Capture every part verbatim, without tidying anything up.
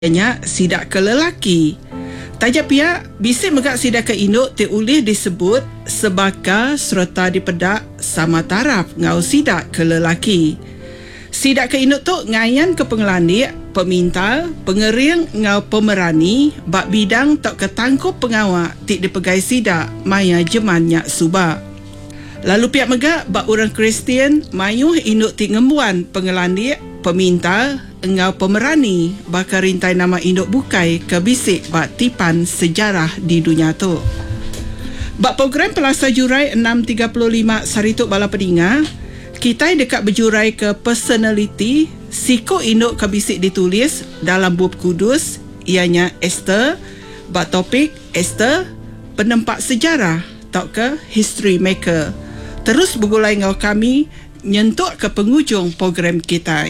Ianya sidak ke lelaki. Tajak pihak, bisik megak sidak ke induk teulih disebut sebaka serta dipedak sama taraf ngau sidak ke lelaki. Sidak ke induk tu ngayan ke pengelandik, pemintal, pengering ngau pemerani, bak bidang tok ketangkup pengawak tik dipegai sidak maya jemannya subak. Lalu pihak megak bak orang Kristian mayuh induk tik ngembuan pengelandik, pemintal, engau pemerani bakal rintai nama induk bukai ke bisik bak tipan sejarah di dunia tu. Bak program Pelasa Jurai enam tiga lima Sarituk Bala Pedinga, kita dekat berjurai ke personality siku induk ke bisik ditulis dalam buku kudus, ianya Esther, bak topik Esther, penempat sejarah atau ke history maker. Terus bergulai ngau kami nyentuk ke penghujung program kita.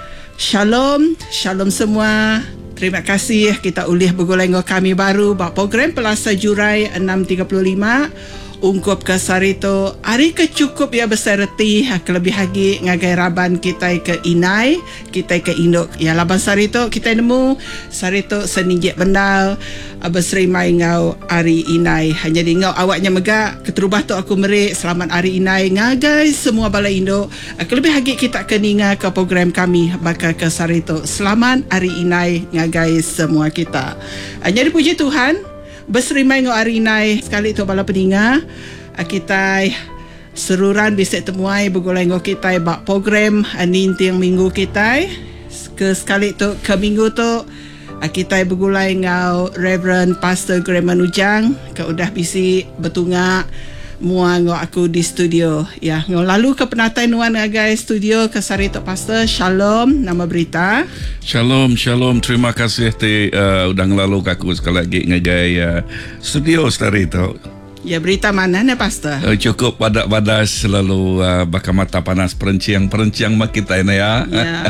Shalom, shalom semua. Terima kasih kita ulih bergulai ngau kami baru bak program Pelasa Jurai enam tiga lima. Ungkup ke Sarito hari kecukup ya besar reti kelebih lagi ngagai raban kita ke inai, kita ke induk ya laban Sarito kita nemu Sarito senijek benal abasri mai ngau hari inai hanya di ngau awaknya megak keterubah tu aku merik selamat hari inai ngagai semua bala induk kelebih lagi kita ke ninga ke program kami bakal ke Sarito selamat hari inai ngagai semua kita. Hanya dipuji Tuhan berserimai ngau hari inai sekali tu bala peninga kita seruran bisa temuai bergulai ngau kita bak program nintiang minggu kita ke sekali tu ke minggu tu kita bergulai ngau Reverend Pastor Greman Ujang ke udah bisi betungak mua ngau aku di studio ya ngau lalu ke penatai nuan ngagai studio ke Sarito Pastor. Shalom, nama berita. Shalom, shalom. Terima kasih te uh, udang lalu aku sekali lagi ngagai uh, studio Sarito. Ya berita mana ni Pastor? Uh, cukup padas-padas selalu uh, bakal mata panas perenciang-perenciang mak kita ini ya. Ya.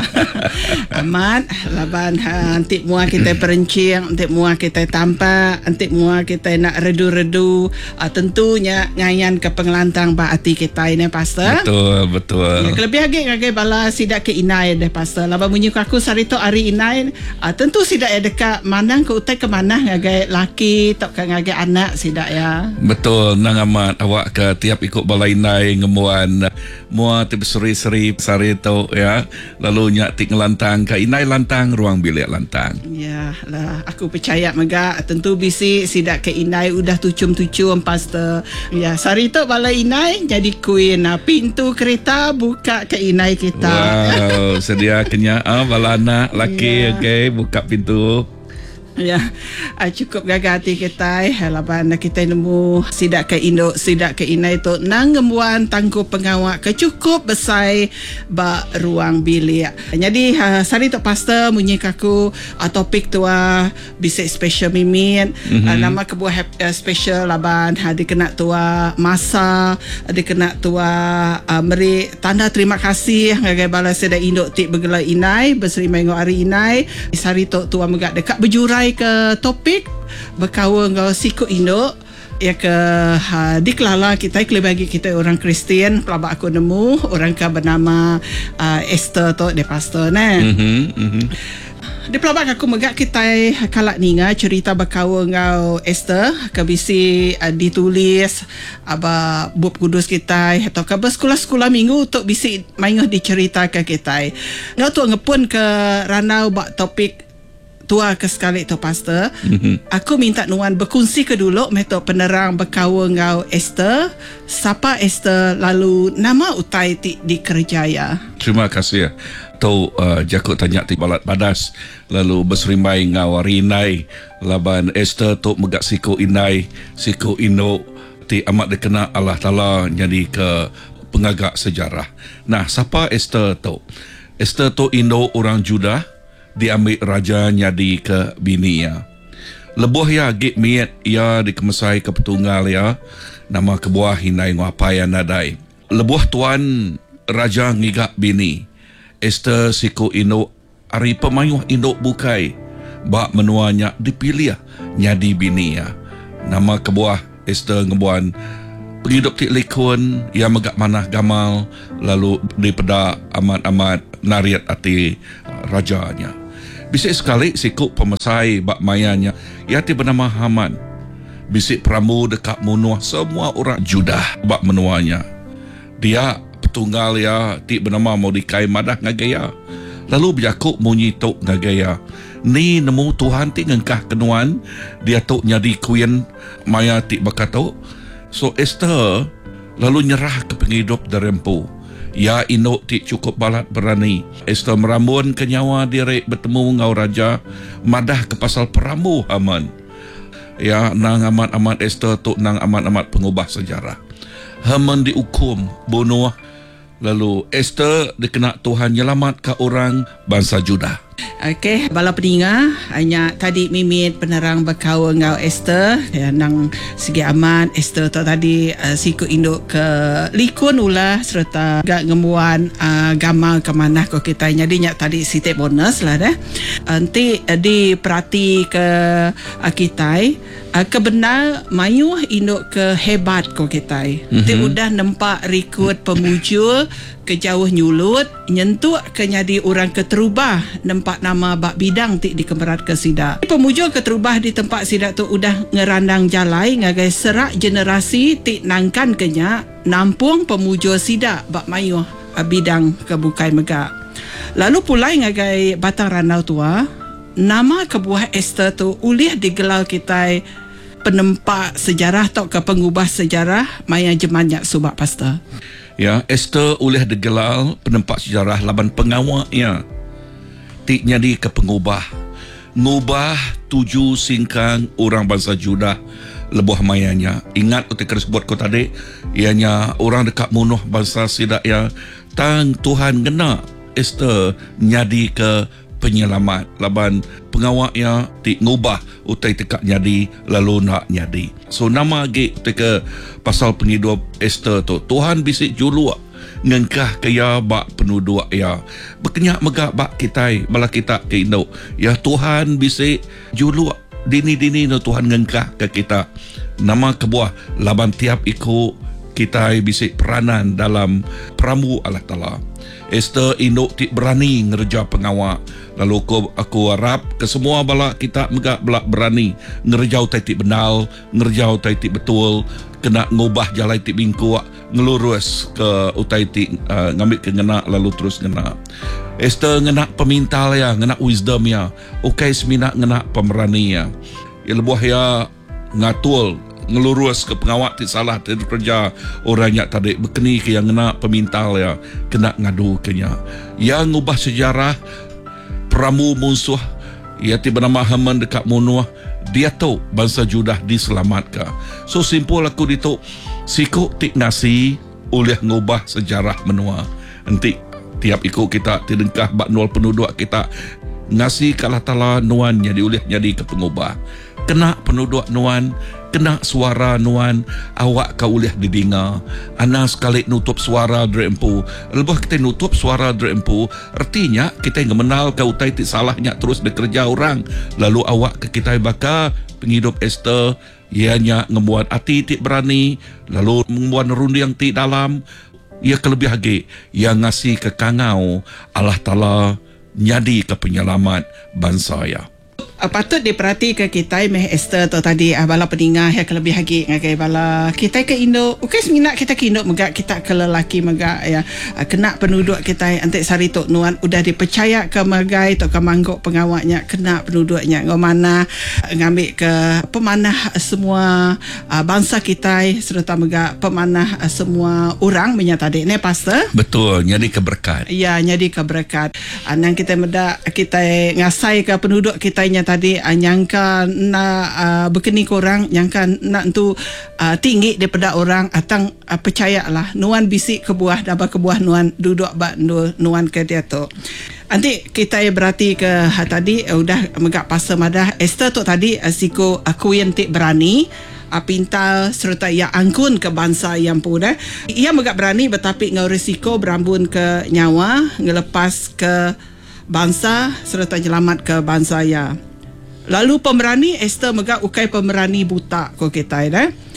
Amat laban antik mua kita perenciang, antik mua kita tampak, antik mua kita nak redu-redu. Uh, tentunya ngayan ke pengelantang ba hati kita ini Pastor. Betul, betul. Ya, kelebih lagi ngagai bala sidak ke inai deh Pastor. Laban bunyi aku Sarito hari inai, uh, tentu sidak ya dekat manang ke utai ke mana ngagai laki tok ke ngagai anak sidak ya. Betul, nang amat awak ke tiap ikut balai nai ngemuan mua tip seri-seri Sarito ya. Lalu nyak tik ngelantang ke inai lantang ruang bilik lantang. Ya lah, aku percaya megak tentu bisi sidak ke inai udah tucum-tucum Pastor. Ya, Sarito balai inai jadi queen. Nah, pintu kereta buka ke inai kita. Wow, sedia kenya ah bala anak laki ya. Okay, buka pintu. Ya, uh, cukup gagah hati kita laban kita nemu sidak ke induk sidak ke inai tu nang ngembuan tangguh pengawak ke cukup besar ba ruang bilik. Jadi uh, Sarito Pastor munyi kaku uh, topik tu uh, bisik special mimin mm-hmm. uh, nama kebuah uh, special laban uh, dikena tu uh, masa uh, dikena tu uh, uh, meri tanda terima kasih ngagai bala sedai induk tik bergelar inai berserimai ngau hari inai. Sarito tu uh, megak dekat berjurai ke topik berkawa ngau siku induk ya ke ha, dikelala kita kelih bagi kita orang Kristian pelabak aku nemu orang ka bernama uh, Esther tu de Pastor nah. Mm-hmm, mm-hmm. Di pelabak aku megak kita kalak ninga cerita berkawa ngau Esther ke bisi uh, ditulis aba bup kudus kita atau ke sekolah-sekolah minggu untuk bisi mayuh dicerita ke kita ngau tu ngepun ke ranau bak topik tua ke sekali tu Pastor. Mm-hmm. Aku minta nuan berkongsi ke dulu metode penerang berkawa ngau Esther. Siapa Esther lalu nama utai ti di Kerjaya. Terima kasih. Tu uh, jakut tanya ti balat padas lalu berserimai ngau rinai laban Esther tu megak siku inai siku ino ti amat dikena Allah Taala jadi ke pengagak sejarah. Nah, siapa Esther tu? Esther tu Indo orang Judah diambil raja nyadi ke bini ya. Lebuh ya git miet ya dikemesai ke petunggal ya. Nama kebuah hinai ngapai nadai. Lebuh tuan raja ngigak bini. Esther siku Indo ari pemayuh Indo bukai. Bak menuanya dipilih nyadi bini ya. Nama kebuah Esther ngebuan penghidup tik likun yang megak manah gamal lalu dipeda amat-amat nariat ati rajanya. Bisik sekali sikuk pemasai bak mayanya. Ia ti bernama Haman. Bisik peramu dekat menuah semua orang Judah bak menuanya. Dia petunggal ya ti bernama Mordekai madah ngagaya. Lalu berjakuk munyi tok ngagaya. Ni nemu Tuhan ti ngengkah kenuan. Dia tok nyadi queen maya ti bakatok. So Esther lalu nyerah ke penghidup derempu. Ya induk ti cukup balat berani. Esther merambun ke nyawa diri bertemu ngau raja. Madah ke pasal peramu Haman. Ya nang amat-amat Esther tok nang amat-amat pengubah sejarah. Haman dihukum bunuh. Lalu Esther dikena Tuhan nyelamat ke orang bangsa Judah. Okey, bala pendengar, hanya tadi mimit penerang berkawa ngau Esther ya, nang segi aman Esther tu tadi uh, siku induk ke likun ulah serta gak ngemuan uh, gamal ke mana ko kita jadi nyak tadi sitik bonus lah dah. Nanti uh, di perhati ke uh, kita uh, kebenar mayuh induk ke hebat ko kita. Mm-hmm. Ti udah nampak rekod pemujul ke jauh nyulut nyentuh ke nyadi orang keterubah nampak nama bak bidang ti di kemerat ke sidak. Pemujul keterubah di tempat sidak tu udah ngerandang jalai ngagai serak generasi ti nangkan kenya nampung pemujul sidak bak mayuh bidang ke bukai megak. Lalu pulai ngagai batang ranau tua nama kebuah Esther tu ulih digelar kita penempat sejarah atau ke pengubah sejarah maya jemanyak subak pastor. Ya, Esther oleh digelar penempat sejarah laban pengawaknya. Tik nyadi ke pengubah. Ngubah tujuh singkang orang bangsa Judah lebuh mayanya. Ingat ketika disebut kau tadi, ianya orang dekat munuh bangsa sidak ya. Tang Tuhan kena Esther nyadi ke penyelamat laban pengawaknya ti ngubah utai tekak nyadi lalu nak nyadi. So nama ge ketika pasal penghidup Esther tu Tuhan bisik julu ngengkah kaya bak penduduk ya berkenyak megak bak kita bala kita ke Indo ya Tuhan bisik julu dini-dini no Tuhan ngengkah ke kita nama kebuah laban tiap ikut kita bisik peranan dalam peramu Allah Ta'ala. Esther induk ti berani ngerja pengawak. Lalu aku, aku harap ke semua bala kita megak belak berani ngerjau tai ti benal, ngerjau tai ti betul, kena ngubah jalai ti bingku, ngelurus ke utai ti uh, ngambil ke ngena lalu terus ngena. Esther ngena pemintal ya, ngena wisdom ya. Ukai semina ngena pemerani ya. Ya lebuh ya ngatul ngelurus ke pengawak ti salah ti kerja orangnya tadi berkeni ke yang kena pemintal ya kena ngadu kenya yang ngubah sejarah peramu musuh ia ti bernama Haman dekat Munuah dia tahu bangsa Judah diselamatkan. So simpul aku dituk siku ti ngasi oleh ngubah sejarah menua nanti tiap ikut kita ti dengkah bak nol penduduk kita ngasi kalah tala nuan jadi oleh jadi ke pengubah kena penduduk nuan, kena suara nuan, awak kau boleh didengar. Ana sekali nutup suara drempu. Lepas kita nutup suara drempu, artinya kita yang mengenal kau tai ti salahnya terus bekerja orang. Lalu awak ke kita bakal penghidup Esther, ianya ngebuat hati ti berani, lalu membuat rundi yang ti dalam. Ia kelebih lagi yang ngasih ke kangau Allah Ta'ala nyadi ke penyelamat bangsa ya. Uh, patut diperhati ke kita meh Esther tu tadi uh, bala peningah yang lebih lagi ngagai bala kita ke Indo okey seminat kita ke Indo megak kita ke lelaki megak ya uh, kena penduduk kita antik sari tok nuan udah dipercaya ke megai tok ke manggok pengawaknya kena penduduknya ngau mana uh, ngambil ke pemanah uh, semua uh, bangsa kita serta megak pemanah uh, semua orang menyatadik ne pastor betul nyadi keberkat ya nyadi keberkat uh, nang kita medak kita ngasai ke penduduk kita nya tadi uh, nyangka nak uh, berkeni korang nyangka nak tu uh, tinggi daripada orang atang uh, percayalah nuan bisik ke buah daba ke buah nuan duduk bak nuan ke dia tu. Nanti kita berarti ke uh, tadi uh, udah megak pasal madah Esther tu tadi uh, siku aku yang tik berani uh, pintal serta ia angkun ke bangsa yang pun eh. Ia megak berani tetapi ngau risiko berambun ke nyawa ngelepas ke bangsa serta selamat ke bangsa ya. Lalu pemerani Esther megak ukai pemerani buta ko kita eh.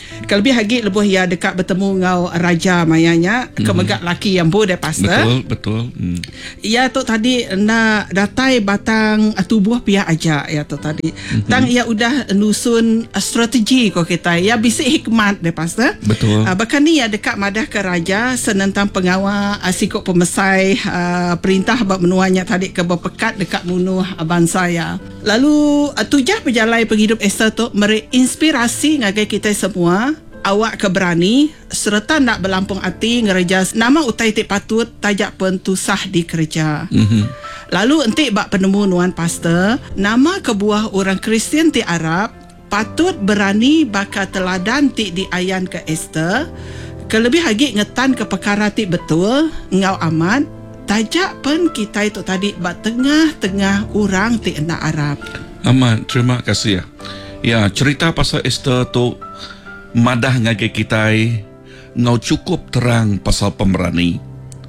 Kelebih lagi lebuh ya dekat bertemu ngau raja mayanya mm-hmm. kemegak laki yang boleh pastor. Betul, betul. Hmm. Ya tu tadi nak datai batang tubuh pihak aja ya tu tadi. Mm-hmm. Tang ia udah nusun strategi ko kita. Ya bisik hikmat deh pastor. Betul. Uh, bahkan ni ya dekat madah ke raja senentang pengawal uh, sikut pemesai uh, perintah bab menuanya tadi ke berpekat dekat munuh uh, bangsa ya. Lalu uh, tujah berjalan penghidup Esther tu merinspirasi ngagai kita semua. Awak keberani serta nak berlampung hati ngereja nama utai tik patut tajak pentusah di kerja. Mm-hmm. Lalu entik bak penemu nuan pastor, nama kebuah orang Kristian ti Arab patut berani bakal teladan ti di ayan ke Esther. Kelebih lagi ngetan ke perkara ti betul, ngau amat, tajak pen kita itu tadi bak tengah-tengah orang ti ena Arab. Aman, terima kasih ya. Ya, cerita pasal Esther tu madah ngagai kita ngau cukup terang pasal pemberani.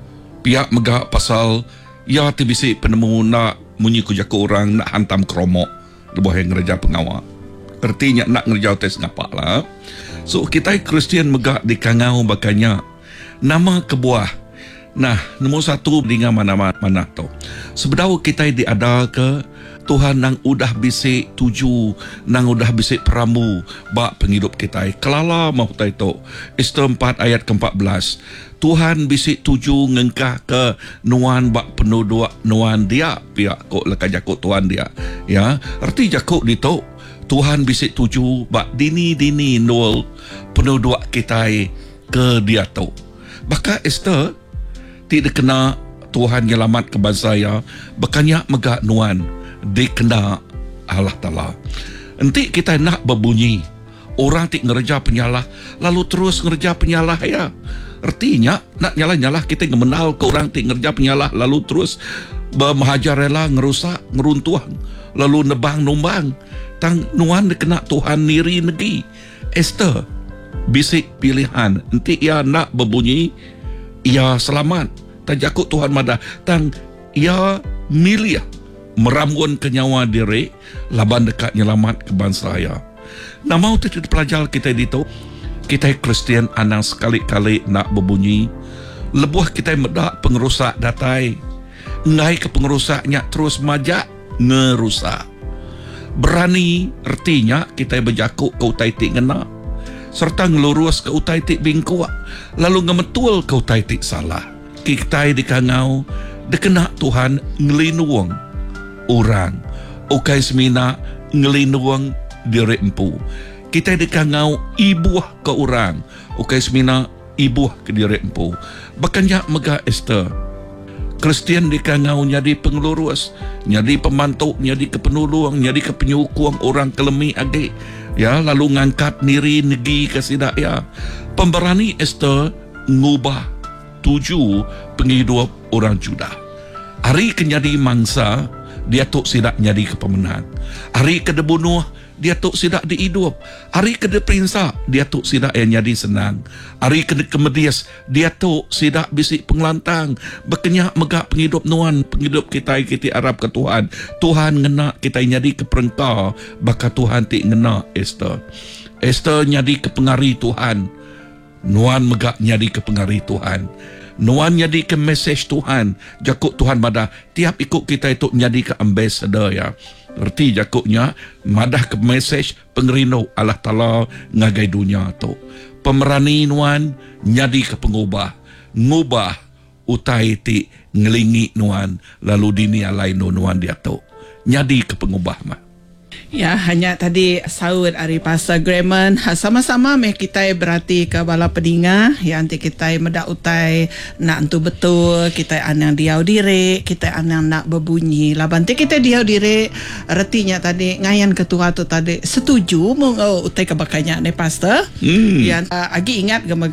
Pihak megak pasal ya tibisi penemu nak munyi kujaka orang nak hantam kromok lebuh yang ngereja pengawal. Artinya nak ngerjau tes ngapak lah. So kita Kristian megak di kangau bakanya nama kebuah. Nah, nombor satu dengan mana-mana tu. Sebedau kita diada ke Tuhan nang udah bisik tuju, nang udah bisik peramu bak penghidup kita. Kelala mahu tahu Esther empat ayat ke empat belas. Tuhan bisik tuju ngengkah ke nuan bak penuh dua nuan dia pihak kok lekat jakut Tuhan dia. Ya, arti jakut itu Tuhan bisik tuju bak dini-dini nol penuh dua kita ke dia tu. Baka Esther tidak kena Tuhan nyelamat ke bangsa ya, bakanya megak nuan dikena Allah Ta'ala. Nanti kita nak berbunyi orang tik ngerja penyalah lalu terus ngerja penyalah ya. Artinya nak nyalah-nyalah kita mengenal ke orang tik ngerja penyalah lalu terus bermahajar rela ngerusak ngeruntuh lalu nebang numbang tang nuan dikena Tuhan niri negeri. Esther bisik pilihan nanti ia nak berbunyi ia selamat tajakut Tuhan madah tang ia milih meramun ke nyawa diri laban dekat nyelamat ke bangsa ya. Nah mau tidak pelajar kita itu kita Kristian anang sekali-kali nak berbunyi lebuh kita medak pengerusak datai ngai ke pengerusaknya terus majak ngerusak. Berani artinya kita berjakuk ke utai tik ngena serta ngelurus ke utai tik bingkuak lalu ngemetul ke utai tik salah. Kita dikangau dekena Tuhan ngelinuang orang ukai semina ngelinuang diri empu. Kita dikangau ibuah ke orang ukai semina ibuah ke diri empu. Bakannya megah Esther Kristian dikangau nyadi pengelurus, nyadi pembantu, nyadi kepenulung, nyadi kepenyukuang orang kelemi age ya, lalu ngangkat niri negi kasidak ya. Pemberani Esther ngubah tuju penghidup orang Judah. Hari kenyadi mangsa dia tok sidak nyadi ke pemenang. Hari kede bunuh dia tok sidak dihidup. Hari kede perinsa dia tok sidak yang nyadi senang. Hari kede kemedias dia tok sidak bisik pengelantang. Berkenyak megak penghidup nuan penghidup kita kita Arab ke Tuhan. Tuhan ngena kita nyadi ke perengkau baka Tuhan tik ngena Esther. Esther nyadi ke pengari Tuhan. Nuan megak nyadi ke pengari Tuhan. Nuan nyadi ke mesej Tuhan. Jakuk Tuhan madah tiap ikut kita itu nyadi ke ambassador ya. Erti jakuknya madah ke mesej pengerino Allah Ta'ala ngagai dunia tu. Pemerani nuan nyadi ke pengubah. Ngubah utai ti ngelingi nuan lalu dini alai nuan dia tu. Nyadi ke pengubah mah. Ya, hanya tadi saud ari Pastor Grayman sama-sama meh kita berarti ke bala pedinga ya nanti kita medak utai nak entu betul kita anang diau diri kita anang nak berbunyi laban ti kita diau diri artinya tadi ngayan ketua tu tadi setuju mung oh, utai kebakanya ne Pastor hmm. Ya uh, agi ingat gemegan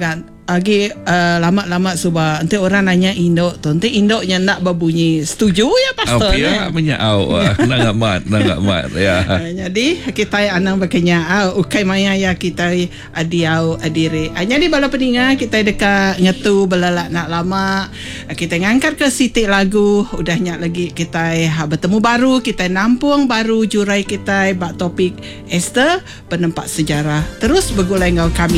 Agi uh, lama-lama subah nanti orang nanya indok tu, nanti indoknya nak berbunyi setuju ya pastor. Oh, ya, menyau. Nangak mat, nangak mat. Ya. Uh, jadi kita anang berkenya au ukai maya ya kita adiau adire. Uh, jadi bala peninga kita dekat ngetu belalak nak lama. Uh, kita ngangkat ke sitik lagu udahnya lagi kita uh, bertemu baru, kita nampung baru jurai kita bak topik Esther penempat sejarah. Terus bergulai ngau kami